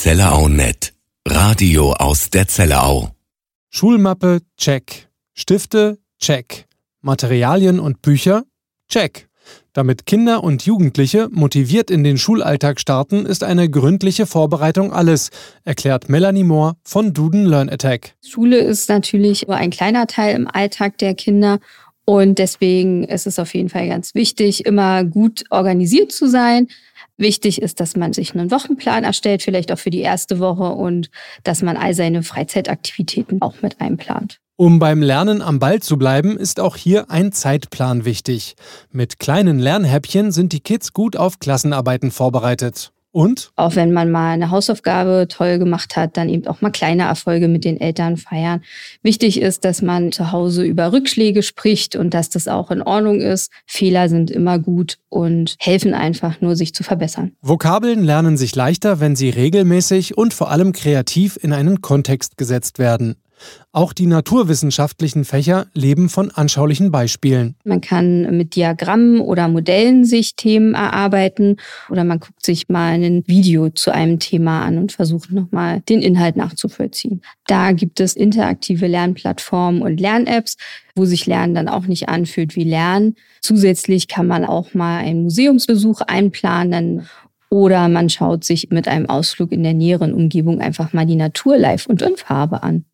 ZellerauNet. Radio aus der Zellerau. Schulmappe, check. Stifte, check. Materialien und Bücher, check. Damit Kinder und Jugendliche motiviert in den Schulalltag starten, ist eine gründliche Vorbereitung alles, erklärt Melanie Mohr von Duden Learn Attack. Schule ist natürlich nur ein kleiner Teil im Alltag der Kinder und deswegen ist es auf jeden Fall ganz wichtig, immer gut organisiert zu sein. Wichtig ist, dass man sich einen Wochenplan erstellt, vielleicht auch für die erste Woche und dass man all seine Freizeitaktivitäten auch mit einplant. Um beim Lernen am Ball zu bleiben, ist auch hier ein Zeitplan wichtig. Mit kleinen Lernhäppchen sind die Kids gut auf Klassenarbeiten vorbereitet. Und? Auch wenn man mal eine Hausaufgabe toll gemacht hat, dann eben auch mal kleine Erfolge mit den Eltern feiern. Wichtig ist, dass man zu Hause über Rückschläge spricht und dass das auch in Ordnung ist. Fehler sind immer gut und helfen einfach nur, sich zu verbessern. Vokabeln lernen sich leichter, wenn sie regelmäßig und vor allem kreativ in einen Kontext gesetzt werden. Auch die naturwissenschaftlichen Fächer leben von anschaulichen Beispielen. Man kann mit Diagrammen oder Modellen sich Themen erarbeiten oder man guckt sich mal ein Video zu einem Thema an und versucht nochmal den Inhalt nachzuvollziehen. Da gibt es interaktive Lernplattformen und Lern-Apps, wo sich Lernen dann auch nicht anfühlt wie Lernen. Zusätzlich kann man auch mal einen Museumsbesuch einplanen oder man schaut sich mit einem Ausflug in der näheren Umgebung einfach mal die Natur live und in Farbe an.